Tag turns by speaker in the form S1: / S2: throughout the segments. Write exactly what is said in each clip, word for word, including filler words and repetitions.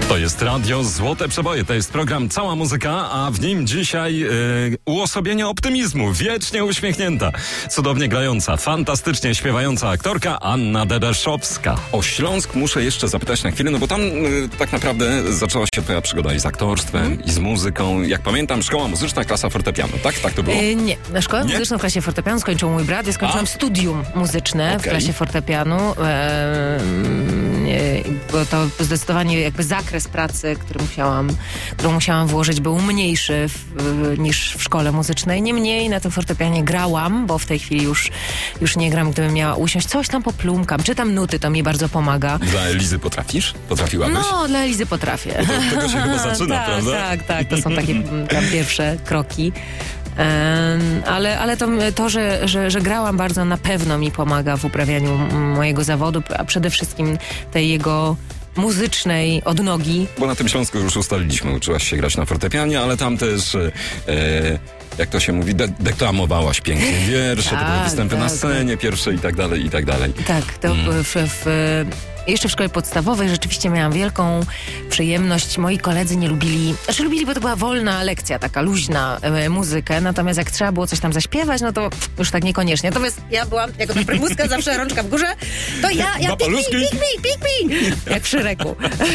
S1: To jest Radio Złote Przeboje, to jest program Cała Muzyka, a w nim dzisiaj yy, uosobienie optymizmu, wiecznie uśmiechnięta, cudownie grająca, fantastycznie śpiewająca aktorka Anna Dedeszowska. O Śląsk muszę jeszcze zapytać na chwilę, no bo tam yy, tak naprawdę zaczęła się twoja przygoda i z aktorstwem, hmm? i z muzyką. Jak pamiętam, szkoła muzyczna, klasa fortepiano, tak? Tak to było?
S2: Yy, nie, na szkołę
S1: nie?
S2: muzyczną w klasie fortepianu skończył mój brat, ja skończyłam a? studium muzyczne okay. w klasie fortepianu, yy, bo to zdecydowanie jakby zakres pracy, który musiałam, którą musiałam włożyć, był mniejszy w, niż w szkole muzycznej. Niemniej na tym fortepianie grałam, bo w tej chwili już, już nie gram. Gdybym miała usiąść, coś tam poplumkam, czytam nuty, to mi bardzo pomaga.
S1: Dla Elizy potrafisz? Potrafiłabyś?
S2: No, dla Elizy potrafię.
S1: Bo to, tego się chyba zaczyna,
S2: tak,
S1: prawda?
S2: Tak, tak, to są takie tam pierwsze kroki. Um, ale ale to, to że, że, że grałam bardzo na pewno mi pomaga w uprawianiu mojego zawodu, a przede wszystkim tej jego muzycznej odnogi.
S1: Bo na tym Śląsku już ustaliliśmy, uczyłaś się grać na fortepianie, ale tam też, e, jak to się mówi, de- deklamowałaś pięknie wiersze,
S2: tak,
S1: to były występy
S2: tak,
S1: na scenie tak. pierwsze i tak dalej, i tak dalej.
S2: Tak, to mm. w, w, jeszcze w szkole podstawowej rzeczywiście miałam wielką przyjemność. Moi koledzy nie lubili, znaczy lubili, bo to była wolna lekcja, taka luźna e, muzykę, natomiast jak trzeba było coś tam zaśpiewać, no to już tak niekoniecznie. Natomiast ja byłam, jako ta prymuska, zawsze rączka w górze, to ja, ja pik mi, pik mi, pik mi, jak w Szreku.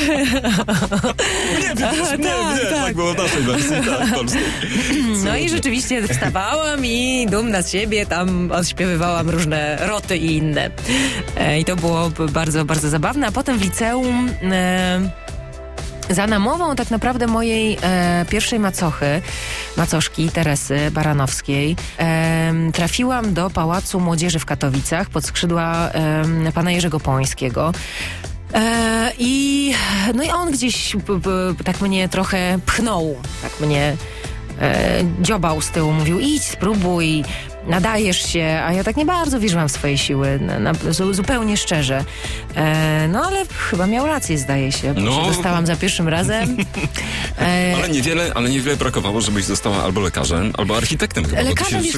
S1: Nie, wiesz, nie, nie, tak, tak było w naszej wersji, tak, polskiej.
S2: No i rzeczywiście wstawałam i dumna z siebie tam odśpiewywałam różne roty i inne. E, I to było bardzo, bardzo zabawne. A potem w liceum e, za namową tak naprawdę mojej e, pierwszej macochy, macoszki Teresy Baranowskiej, e, trafiłam do Pałacu Młodzieży w Katowicach pod skrzydła e, pana Jerzego Pońskiego. E, i, no i on gdzieś b, b, tak mnie trochę pchnął, tak mnie e, dziobał z tyłu, mówił idź, spróbuj, nadajesz się, a ja tak nie bardzo wierzyłam w swoje siły, na, na, zupełnie szczerze. E, no ale chyba miał rację, zdaje się, bo no. się dostałam za pierwszym razem. E,
S1: ale, niewiele, ale niewiele brakowało, żebyś została albo lekarzem, albo architektem. Chyba,
S2: lekarzem, wiesz